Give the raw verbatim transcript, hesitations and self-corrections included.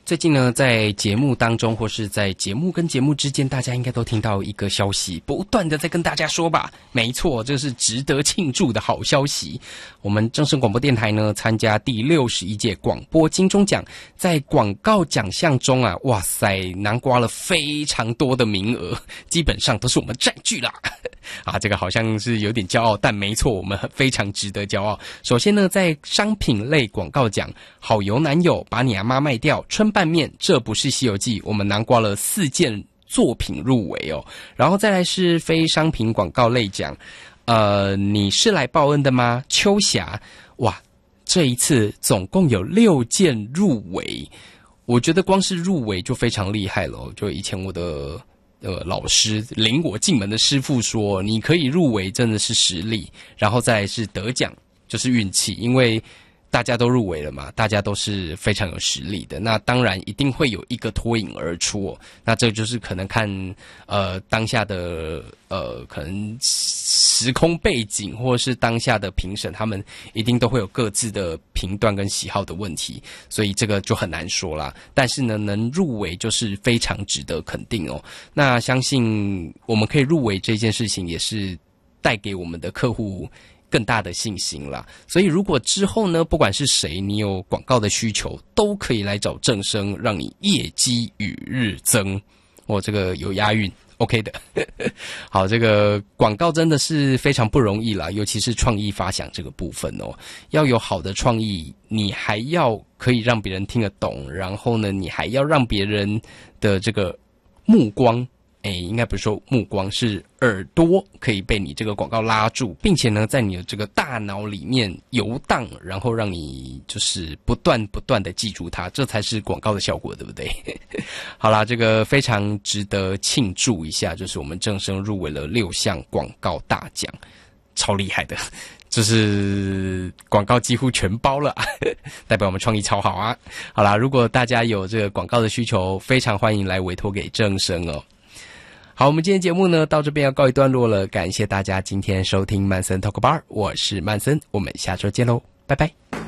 最近呢，在节目当中，或是在节目跟节目之间，大家应该都听到一个消息，不断的在跟大家说吧。没错，这是值得庆祝的好消息。我们正声广播电台呢，参加第六十一届广播金钟奖，在广告奖项中啊，哇塞，囊括了非常多的名额，基本上都是我们占据啦。啊，这个好像是有点骄傲，但没错，我们非常值得骄傲。首先呢，在商品类广告奖，好油男友把你阿妈卖掉，春拌面，这不是西游记，我们囊括了四件作品入围哦。然后再来是非商品广告类奖，呃，你是来报恩的吗？秋霞，哇，这一次总共有六件入围，我觉得光是入围就非常厉害了。就以前我的。呃，老师领我进门的师傅说，你可以入围真的是实力，然后再来是得奖就是运气，因为大家都入围了嘛，大家都是非常有实力的，那当然一定会有一个脱颖而出哦。那这就是可能看呃当下的呃可能时空背景，或是当下的评审，他们一定都会有各自的评断跟喜好的问题，所以这个就很难说啦。但是呢，能入围就是非常值得肯定哦。那相信我们可以入围这件事情，也是带给我们的客户更大的信心啦。所以如果之后呢，不管是谁，你有广告的需求，都可以来找正声，让你业绩与日增。我、哦、这个有押韵 OK 的。好，这个广告真的是非常不容易啦，尤其是创意发想这个部分哦。要有好的创意，你还要可以让别人听得懂，然后呢，你还要让别人的这个目光，诶，应该不是说目光，是耳朵可以被你这个广告拉住，并且呢，在你的这个大脑里面游荡，然后让你就是不断不断的记住它，这才是广告的效果，对不对？好啦，这个非常值得庆祝一下，就是我们正声入围了六项广告大奖，超厉害的。就是广告几乎全包了，代表我们创意超好啊！好啦，如果大家有这个广告的需求，非常欢迎来委托给正声哦。好，我们今天节目呢到这边要告一段落了，感谢大家今天收听曼森 Talk Bar， 我是曼森，我们下周见喽，拜拜。